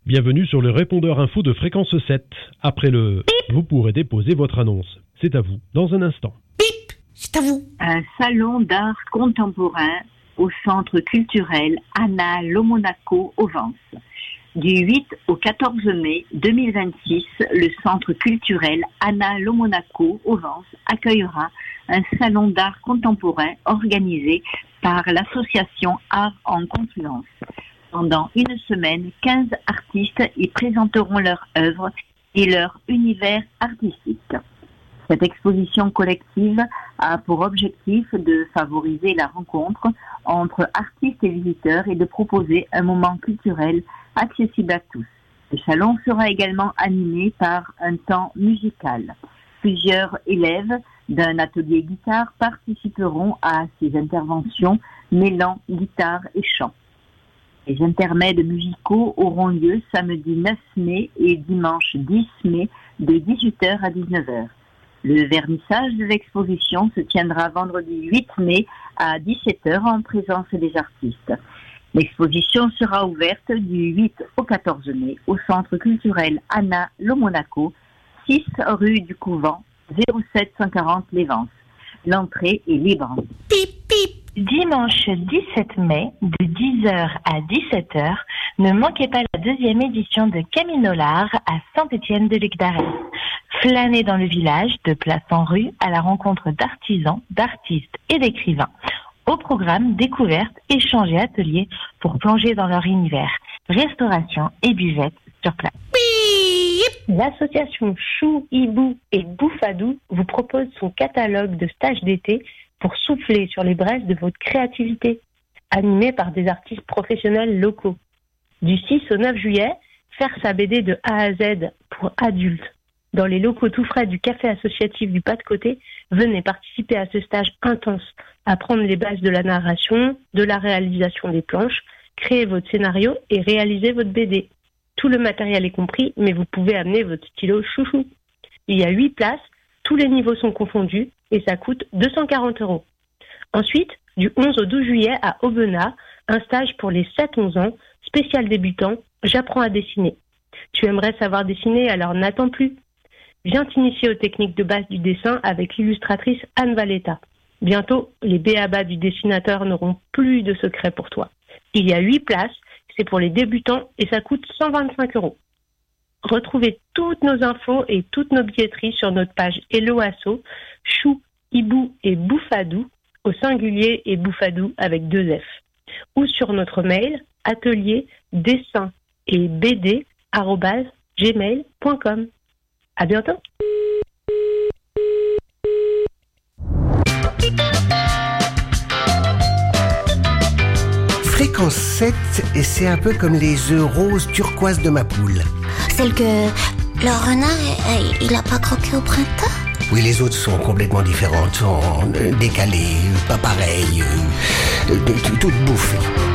Bienvenue sur le répondeur info de Fréquence 7. Après le bip, vous pourrez déposer votre annonce. C'est à vous, dans un instant. Bip, c'est à vous. Un salon d'art contemporain au centre culturel Anna Lomonaco au Vence. Du 8 au 14 mai 2026, le centre culturel Anna Lomonaco au Vence accueillera un salon d'art contemporain organisé par l'association Art en Confluence. Pendant une semaine, 15 artistes y présenteront leurs œuvres et leur univers artistique. Cette exposition collective a pour objectif de favoriser la rencontre entre artistes et visiteurs et de proposer un moment culturel accessible à tous. Le salon sera également animé par un temps musical. Plusieurs élèves d'un atelier guitare participeront à ces interventions mêlant guitare et chant. Les intermèdes musicaux auront lieu samedi 9 mai et dimanche 10 mai de 18h à 19h. Le vernissage de l'exposition se tiendra vendredi 8 mai à 17h en présence des artistes. L'exposition sera ouverte du 8 au 14 mai au centre culturel Anna Lomonaco, 6 rue du Couvent, 07 140 Les Vences. L'entrée est libre. Pip, pip. Dimanche 17 mai, de 10h à 17h, ne manquez pas la deuxième édition de Caminolar à Saint-Étienne-de-Lugdarès. Flânez dans le village, de place en rue, à la rencontre d'artisans, d'artistes et d'écrivains. Au programme, découvertes, échanges et ateliers pour plonger dans leur univers. Restauration et buvette sur place. L'association Chou, Hibou et Boufadou vous propose son catalogue de stages d'été pour souffler sur les braises de votre créativité, animé par des artistes professionnels locaux. Du 6 au 9 juillet, faire sa BD de A à Z pour adultes. Dans les locaux tout frais du café associatif du Pas de Côté, venez participer à ce stage intense, apprendre les bases de la narration, de la réalisation des planches, créer votre scénario et réaliser votre BD. Tout le matériel est compris, mais vous pouvez amener votre stylo chouchou. Il y a 8 places, tous les niveaux sont confondus et ça coûte 240 €. Ensuite, du 11 au 12 juillet à Aubenas, un stage pour les 7-11 ans, spécial débutant, j'apprends à dessiner. Tu aimerais savoir dessiner, alors n'attends plus. Viens t'initier aux techniques de base du dessin avec l'illustratrice Anne Valletta. Bientôt, les b.a.-ba du dessinateur n'auront plus de secrets pour toi. Il y a 8 places, c'est pour les débutants et ça coûte 125 €. Retrouvez toutes nos infos et toutes nos billetteries sur notre page Hello Asso, Chou, Hibou et Boufadou, au singulier et Boufadou avec 2 F. Ou sur notre mail, atelier, dessin et bd@gmail.com. À bientôt. Fréquence 7, et c'est un peu comme les œufs roses turquoise de ma poule. Celle que le renard, il a pas croqué au printemps? Oui, les autres sont complètement différentes, sont décalées, pas pareilles, toutes bouffées.